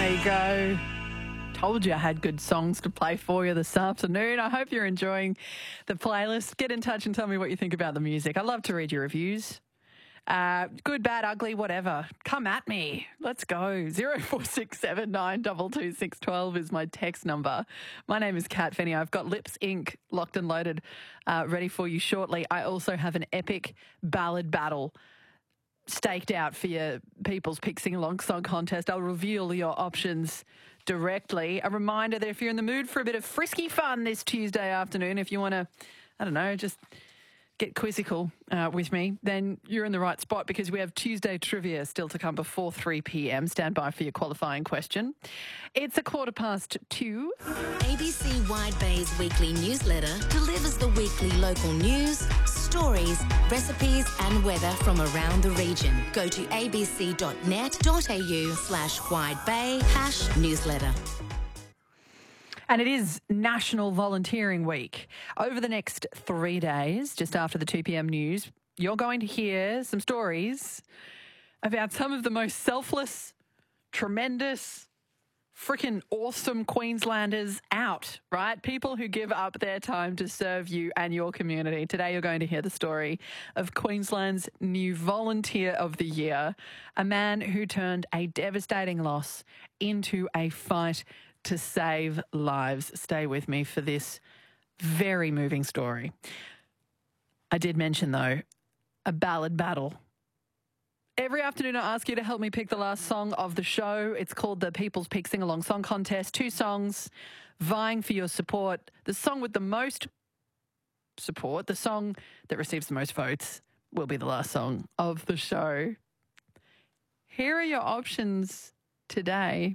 There you go. Told you I had good songs to play for you this afternoon. I hope you're enjoying the playlist. Get in touch and tell me what you think about the music. I love to read your reviews. Good, bad, ugly, whatever. Come at me. Let's go. 0467 922 612 is my text number. My name is Kat Finney. I've got Lips Inc. locked and loaded, ready for you shortly. I also have an epic ballad battle staked out for your People's Pick Sing Along Song Contest. I'll reveal your options directly. A reminder that if you're in the mood for a bit of frisky fun this Tuesday afternoon, if you want to, I don't know, just get quizzical with me, then you're in the right spot because we have Tuesday trivia still to come before 3 p.m. Stand by for your qualifying question. It's 2:15. ABC Wide Bay's weekly newsletter delivers the weekly local news, stories, recipes and weather from around the region. Go to abc.net.au/widebay/newsletter. And it is National Volunteering Week. Over the next 3 days, just after the 2 p.m. news, you're going to hear some stories about some of the most selfless, tremendous, freaking awesome Queenslanders out, right? People who give up their time to serve you and your community. Today you're going to hear the story of Queensland's new Volunteer of the Year, a man who turned a devastating loss into a fight to save lives. Stay with me for this very moving story. I did mention, though, a ballad battle. Every afternoon I ask you to help me pick the last song of the show. It's called the People's Pick Sing Along Song Contest. 2 songs vying for your support. The song with the most support, the song that receives the most votes, will be the last song of the show. Here are your options today.